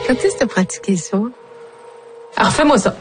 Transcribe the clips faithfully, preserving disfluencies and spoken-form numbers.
Quand est-ce que t'as pratiqué ça? Alors, fais-moi ça.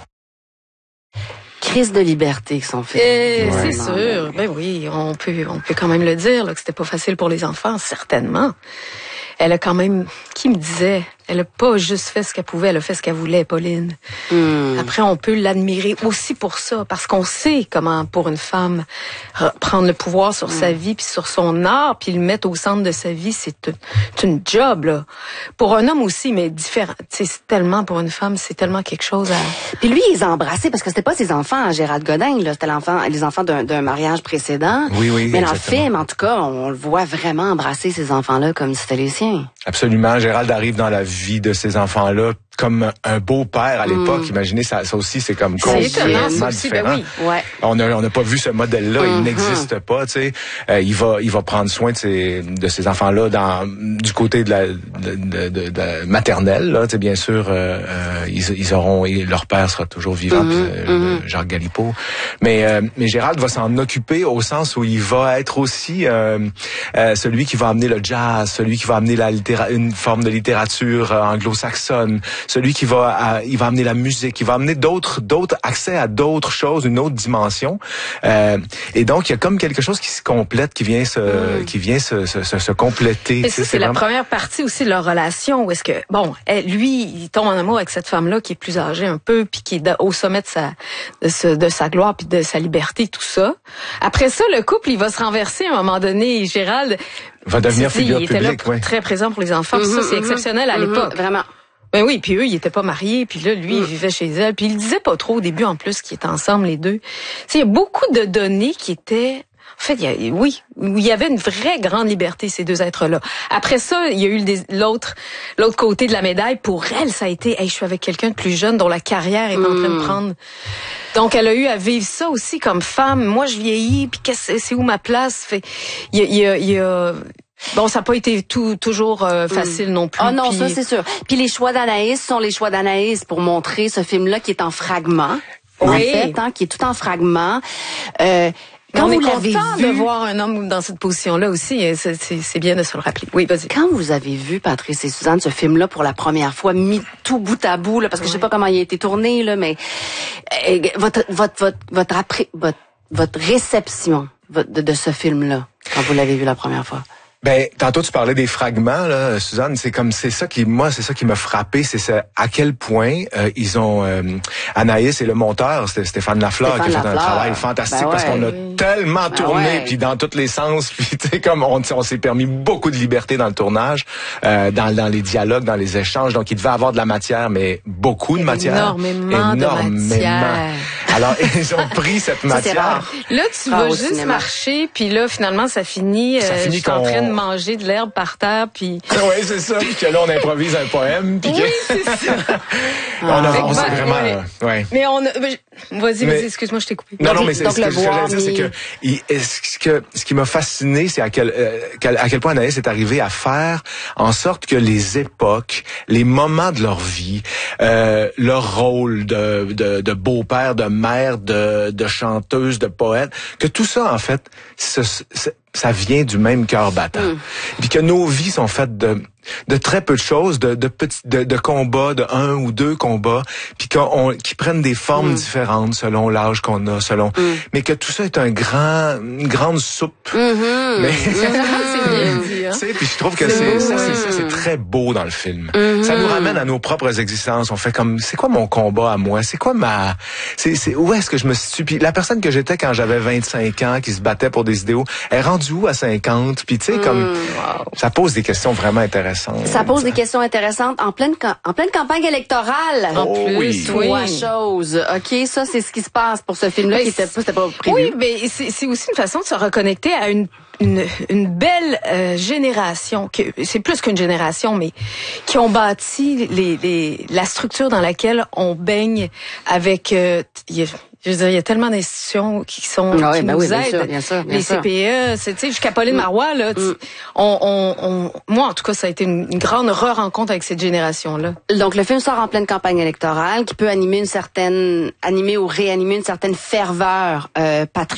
Crise de liberté que son film. Euh, ouais, c'est non, sûr. mais... Ben oui, on peut, on peut quand même le dire, là, que c'était pas facile pour les enfants, certainement. Elle a quand même, qui me disait, elle a pas juste fait ce qu'elle pouvait, elle a fait ce qu'elle voulait, Pauline. Mm. Après, on peut l'admirer aussi pour ça, parce qu'on sait comment, pour une femme, prendre le pouvoir sur mm. sa vie, puis sur son art, puis le mettre au centre de sa vie, c'est une, c'est une job, là. Pour un homme aussi, mais différent. C'est tellement, pour une femme, c'est tellement quelque chose à... Puis lui, il les a embrassés, parce que c'était pas ses enfants, Gérald Godin, là. C'était l'enfant, les enfants d'un, d'un mariage précédent. Oui, oui, mais dans le exactement. film, en tout cas, on le voit vraiment embrasser ces enfants-là comme si c'était les siens. Absolument. Gérald arrive dans la vie de ces enfants-là comme un beau-père à l'époque. Mm. Imaginez, ça, ça aussi, c'est comme c'est étonnant, ça aussi, différent. Ben oui. Ouais. On n'a on a pas vu ce modèle-là, mm-hmm. il n'existe pas, tu sais. Euh, il va il va prendre soin de ces de ces enfants-là dans du côté de la de, de, de, de maternelle, là, tu sais, bien sûr. Euh, euh, ils, ils auront et leur père sera toujours vivant, mm-hmm. puis, euh, mm-hmm. Jacques Galipeau. Mais euh, mais Gérald va s'en occuper au sens où il va être aussi euh, euh, celui qui va amener le jazz, celui qui va amener la littéra- une forme de littérature euh, anglo-saxonne. Celui qui va, à, il va amener la musique, il va amener d'autres, d'autres accès à d'autres choses, une autre dimension. Euh, et donc il y a comme quelque chose qui se complète, qui vient se, mm. qui vient se, se, se, se compléter. Et ça, c'est, c'est la vraiment... première partie aussi de leur relation où est-ce que, bon, elle, lui, il tombe en amour avec cette femme-là qui est plus âgée un peu, puis qui est au sommet de sa, de, ce, de sa gloire, puis de sa liberté, tout ça. Après ça, le couple, il va se renverser à un moment donné. Gérald va devenir figure il publique, était là ouais. très présent pour les enfants. Mm-hmm, ça, c'est exceptionnel à mm-hmm, l'époque. Vraiment. Ben oui, puis eux, ils étaient pas mariés, puis là, lui, mm. il vivait chez elle, puis il disait pas trop au début, en plus, qu'ils étaient ensemble, les deux. Tu sais, il y a beaucoup de données qui étaient... En fait, il y a, oui, il y avait une vraie grande liberté, ces deux êtres-là. Après ça, il y a eu des, l'autre l'autre côté de la médaille. Pour elle, ça a été, hey, je suis avec quelqu'un de plus jeune dont la carrière est mm. en train de prendre... Donc, elle a eu à vivre ça aussi comme femme. Moi, je vieillis, puis qu'est-ce, c'est où ma place? Fait, il y a... Il y a, il y a bon, ça n'a pas été tout toujours euh, facile mm. non plus. Ah non, puis... ça c'est sûr. Puis les choix d'Anaïs sont les choix d'Anaïs pour montrer ce film-là qui est en fragments. Oui. En fait, hein, qui est tout en fragments. Euh, Quand on est content vu... de voir un homme dans cette position-là aussi, c'est, c'est, c'est bien de se le rappeler. Oui, vas-y. Quand vous avez vu, Patrice et Suzanne, ce film-là pour la première fois, mis tout bout à bout, là, parce que oui. je sais pas comment il a été tourné, là, mais euh, votre, votre, votre, votre, après, votre, votre réception de, de ce film-là, quand vous l'avez vu la première fois. Ben, tantôt tu parlais des fragments, là, Suzanne. C'est comme c'est ça qui, moi, c'est ça qui m'a frappé, c'est ça, à quel point euh, ils ont euh, Anaïs et le monteur, c'était Stéphane Lafleur, Stéphane qui a fait Lafleur. un travail fantastique ben ouais, parce qu'on a oui. tellement ben tourné, ouais. puis dans tous les sens, puis tu sais comme on, on s'est permis beaucoup de liberté dans le tournage, euh, dans dans les dialogues, dans les échanges. Donc il devait avoir de la matière, mais beaucoup de matière, énormément, énormément. de matière. Alors ils ont pris cette ça, matière. Là, tu vas juste cinéma. marcher, puis là finalement ça finit. Ça euh, finit je suis en train de manger de l'herbe par terre, puis... Oui, c'est ça, puis que là, on improvise un poème, puis oui, que... c'est ça. on a, ah, on s'est vraiment... Ouais. Ouais. Mais on a... Vas-y, vas-y, excuse-moi, je t'ai coupé. Non, non, mais c'est, donc, ce que, le ce que j'allais dire, mais... c'est que, il, ce que ce qui m'a fasciné, c'est à quel, euh, à quel point Anaïs est arrivée à faire en sorte que les époques, les moments de leur vie, euh, leur rôle de, de, de beau-père, de mère, de, de chanteuse, de poète, que tout ça, en fait, ce, ce, ça vient du même cœur battant. Mm. Puis que nos vies sont faites de de très peu de choses, de de petits de, de combats, de un ou deux combats, puis qu'on qui prennent des formes mm. différentes selon l'âge qu'on a, selon mm. mais que tout ça est un grand une grande soupe. Mm-hmm. Mais mm-hmm. c'est bien dit, hein? Tu sais, puis je trouve que c'est, ça, c'est ça, c'est très beau dans le film. Mm-hmm. Ça nous ramène à nos propres existences. On fait comme c'est quoi mon combat à moi, c'est quoi ma c'est c'est où est-ce que je me situe. Puis la personne que j'étais quand j'avais vingt-cinq ans, qui se battait pour des idéaux, elle est rendue où à cinquante. Puis tu sais comme mm. wow. ça pose des questions vraiment intéressantes. Ça pose ça. des questions intéressantes en pleine en pleine campagne électorale. En oh, plus, oui. Trois choses. OK, ça c'est ce qui se passe pour ce film-là mais qui était pas c'était pas prévu. Oui, mais c'est c'est aussi une façon de se reconnecter à une une une belle euh, génération que c'est plus qu'une génération mais qui ont bâti les les la structure dans laquelle on baigne avec euh, y a, je veux dire, il y a tellement d'institutions qui sont ah oui, qui ben nous oui, bien aident. sûr, bien sûr, bien les sûr. C P E, c'est tu sais jusqu'à Pauline mm. Marois là, mm. on, on on moi en tout cas ça a été une, une grande re-rencontre avec cette génération là. Donc le film sort en pleine campagne électorale qui peut animer une certaine animer ou réanimer une certaine ferveur euh, patriotique.